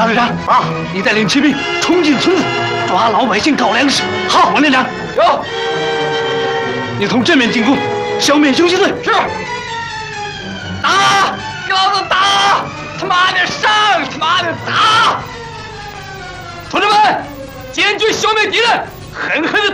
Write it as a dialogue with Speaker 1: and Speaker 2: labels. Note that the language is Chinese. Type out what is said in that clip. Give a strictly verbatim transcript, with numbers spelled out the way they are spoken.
Speaker 1: 大队长啊，你带领骑兵冲进村子，抓老百姓搞粮食。好，王连长有。你从正面进攻，消灭游击队。是。打！给老子打！他妈的上！他妈的打！同志们，坚决消灭敌人，狠狠的